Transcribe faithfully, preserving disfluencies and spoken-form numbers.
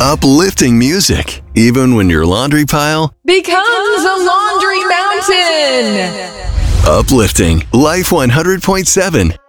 Uplifting music, even when your laundry pile becomes a laundry mountain. Uplifting Life one hundred point seven.